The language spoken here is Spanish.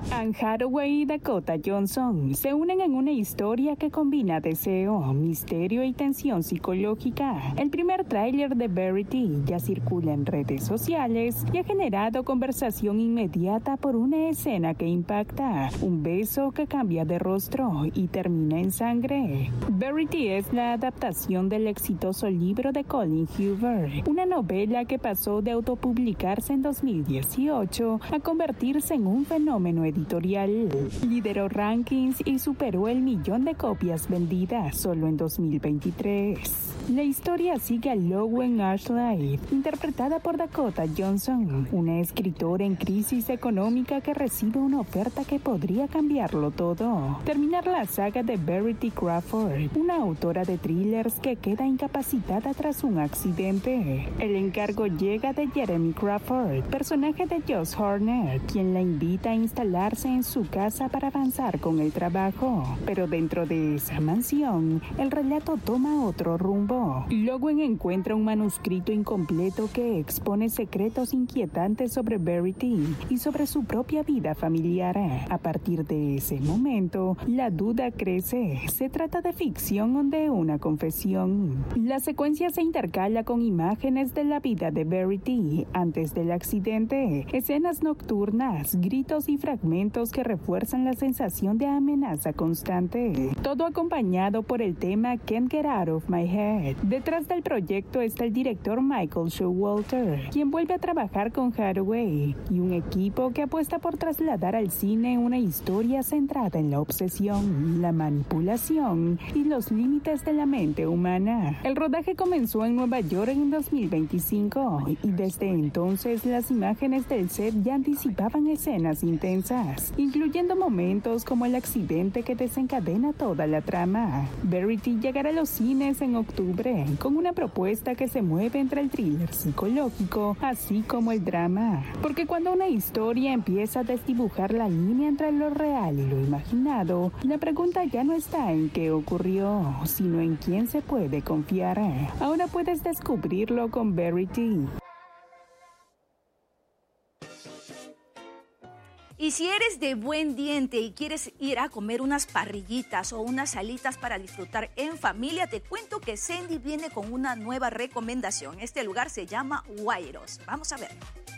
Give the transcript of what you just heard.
Anne Hathaway y Dakota Johnson se unen en una historia que combina deseo, misterio y tensión psicológica. El primer tráiler de Verity ya circula en redes sociales y ha generado conversación inmediata por una escena que impacta, un beso que cambia de rostro y termina en sangre. Verity es la adaptación del exitoso libro de Colin Hoover, una novela que pasó de autopublicarse en 2018 a convertirse en un fenómeno editorial. Lideró rankings y superó el 1.000.000 de copias vendidas solo en 2023. La historia sigue a Lowen Ashleigh, interpretada por Dakota Johnson, una escritora en crisis económica que recibe una oferta que podría cambiarlo todo. Terminar la saga de Verity Crawford, una autora de thrillers que queda incapacitada tras un accidente. El encargo llega de Jeremy Crawford, personaje de Josh Hartnett, quien la invita a instalarse en su casa para avanzar con el trabajo. Pero dentro de esa mansión, el relato toma otro rumbo. Lowen encuentra un manuscrito incompleto que expone secretos inquietantes sobre Verity y sobre su propia vida familiar. A partir de ese momento, la duda crece. ¿Se trata de ficción o de una confesión? La secuencia se intercala con imágenes de la vida de Verity antes del accidente, escenas nocturnas, gritos y fragmentos que refuerzan la sensación de amenaza constante. Todo acompañado por el tema Can't Get Out of My Head. Detrás del proyecto está el director Michael Showalter, quien vuelve a trabajar con Hathaway, y un equipo que apuesta por trasladar al cine una historia centrada en la obsesión, la manipulación y los límites de la mente humana. El rodaje comenzó en Nueva York en 2025 y desde entonces las imágenes del set ya anticipaban escenas intensas, incluyendo momentos como el accidente que desencadena toda la trama. Verity llegará a los cines en octubre con una propuesta que se mueve entre el thriller psicológico así como el drama, porque cuando una historia empieza a desdibujar la línea entre lo real y lo imaginado, la pregunta ya no está en qué ocurrió, sino en quién se puede confiar. Ahora puedes descubrirlo con Verity. Y si eres de buen diente y quieres ir a comer unas parrillitas o unas alitas para disfrutar en familia, te cuento que Sandy viene con una nueva recomendación. Este lugar se llama Guairos. Vamos a ver.